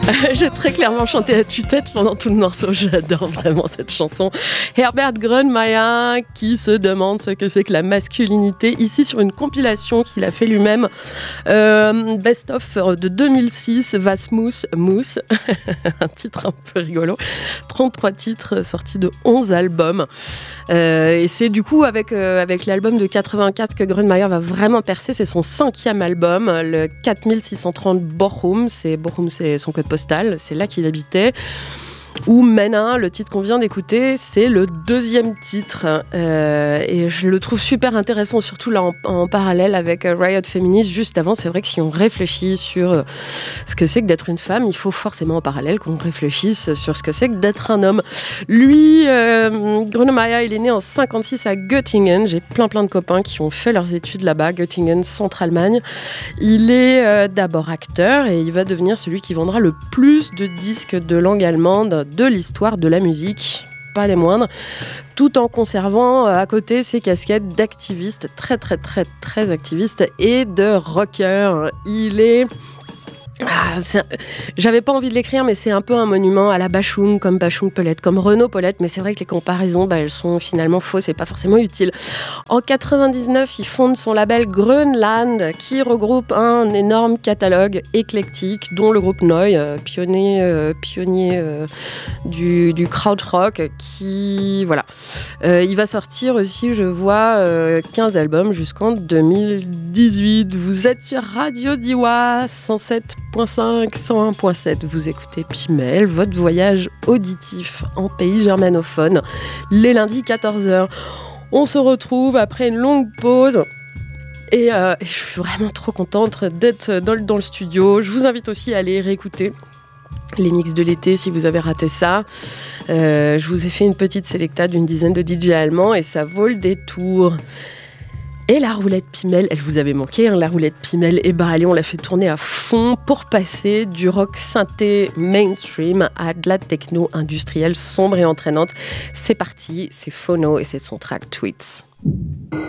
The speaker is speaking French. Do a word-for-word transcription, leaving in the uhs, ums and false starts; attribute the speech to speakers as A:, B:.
A: J'ai très clairement chanté à tue-tête pendant tout le morceau. J'adore vraiment cette chanson. Herbert Grönemeyer qui se demande ce que c'est que la masculinité. Ici sur une compilation qu'il a fait lui-même. Euh, Best of de deux mille six, Vasmus Mousse. Un titre un peu rigolo. trente-trois titres sortis de onze albums. Euh, et c'est du coup avec, euh, avec l'album de quatre-vingt-quatre que Grönemeyer va vraiment percer. C'est son cinquième album, le quatre mille six cent trente Bochum. C'est, Bochum, c'est son code postal. C'est là qu'il habitait. Ou Männer, le titre qu'on vient d'écouter, c'est le deuxième titre. Euh, et je le trouve super intéressant, surtout là en, en parallèle avec Riot Feminist. Juste avant, c'est vrai que si on réfléchit sur ce que c'est que d'être une femme, il faut forcément en parallèle qu'on réfléchisse sur ce que c'est que d'être un homme. Lui, euh, Grönemeyer, il est né en cinquante-six à Göttingen. J'ai plein plein de copains qui ont fait leurs études là-bas, Göttingen, Centre-Allemagne. Il est euh, d'abord acteur et il va devenir celui qui vendra le plus de disques de langue allemande de l'histoire de la musique, pas des moindres, tout en conservant à côté ses casquettes d'activiste, très très très très activiste et de rocker. Il est... Ah, c'est un... J'avais pas envie de l'écrire, mais c'est un peu un monument à la Bachung, comme Bachung peut l'être, comme Renaud peut l'être, mais c'est vrai que les comparaisons, bah, elles sont finalement fausses et pas forcément utiles. En quatre-vingt-dix-neuf, il fonde son label Grönland, qui regroupe un énorme catalogue éclectique, dont le groupe Neu, euh, pionnier, euh, pionnier euh, du, du krautrock, qui... Voilà. Euh, il va sortir aussi, je vois, euh, quinze albums jusqu'en deux mille dix-huit. Vous êtes sur Radio Diois, cent sept point cinq, cent un point sept. Vous écoutez Pimel, votre voyage auditif en pays germanophone, les lundis quatorze heures. On se retrouve après une longue pause. Et, euh, et je suis vraiment trop contente d'être dans, dans le studio. Je vous invite aussi à aller réécouter les mix de l'été si vous avez raté ça. Euh, je vous ai fait une petite sélecta d'une dizaine de D J allemands et ça vaut le détour. Et la roulette Pimel, elle vous avait manqué, hein, la roulette Pimel, et ben allez, on l'a fait tourner à fond pour passer du rock synthé mainstream à de la techno industrielle sombre et entraînante. C'est parti, c'est Phono et c'est son track Tweets.